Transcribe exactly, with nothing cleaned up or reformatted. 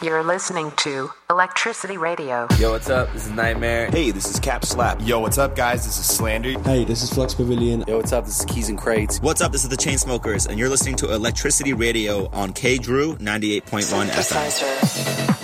You're listening to Electricity Radio. Yo, what's up? This is Nightmare. Hey, this is Cap Slap. Yo, what's up, guys? This is Slander. Hey, this is Flux Pavilion. Yo, what's up? This is Keys and Crates. What's up? This is the Chainsmokers, and you're listening to Electricity Radio on K Drew ninety-eight point one F M.